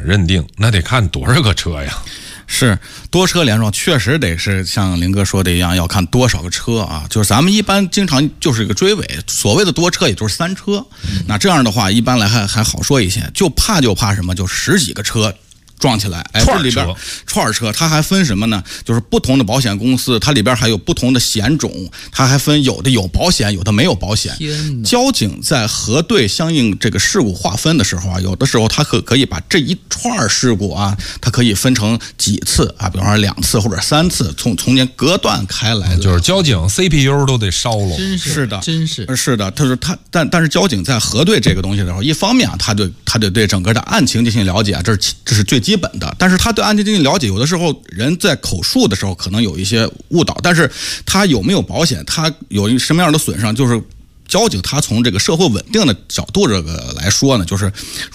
认定，那得看多少个车呀。 是多车连撞，确实得是像林哥说的一样，要看多少个车啊。就是咱们一般经常就是一个追尾，所谓的多车也就是3车。那这样的话，一般来还好说一些，就怕什么，就10几个车撞起来，这里边串车，它还分什么呢？就是不同的保险公司，它里边还有不同的险种，它还分有的有保险，有的没有保险。交警在核对相应这个事故划分的时候啊，有的时候它可以把这一串事故啊，它可以分成几次啊，比方说2次或者3次，从间隔断开来的。 就是交警 CPU 都得烧了。 是的， 真是是的。但是交警在核对这个东西的时候，一方面啊，他得对整个的案情进行了解啊，这是最基本的。但是他对案情进行了解，有的时候人在口述的时候可能有一些误导，但是他有没有保险，他有什么样的损伤，就是交警他从这个社会稳定的角度这个来说呢，就是